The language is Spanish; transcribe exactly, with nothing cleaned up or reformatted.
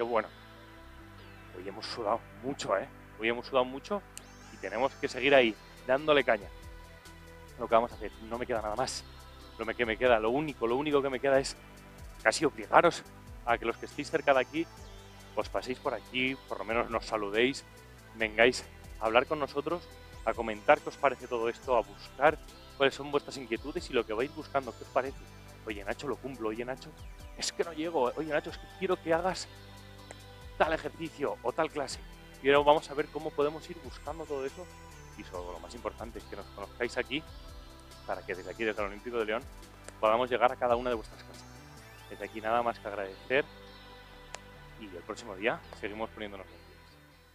que bueno, hoy hemos sudado mucho, ¿eh? Hoy hemos sudado mucho y tenemos que seguir ahí, dándole caña. Lo que vamos a hacer, no me queda nada más. Lo que me queda, lo único, lo único que me queda es casi obligaros a que los que estéis cerca de aquí, os paséis por aquí, por lo menos nos saludéis, vengáis a hablar con nosotros, a comentar qué os parece todo esto, a buscar cuáles son vuestras inquietudes y lo que vais buscando, qué os parece. Oye, Nacho, lo cumplo. Oye, Nacho, es que no llego. Oye, Nacho, es que quiero que hagas tal ejercicio o tal clase. Y ahora vamos a ver cómo podemos ir buscando todo eso y sobre lo más importante, que nos conozcáis aquí para que desde aquí, desde el Olímpico de León, podamos llegar a cada una de vuestras casas. Desde aquí nada más que agradecer y el próximo día seguimos poniéndonos.